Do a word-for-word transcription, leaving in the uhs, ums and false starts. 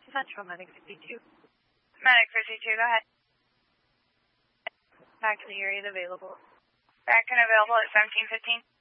Central, Medic fifty-two. Medic fifty-two, go ahead. Back to the area available. Back and available at seventeen fifteen.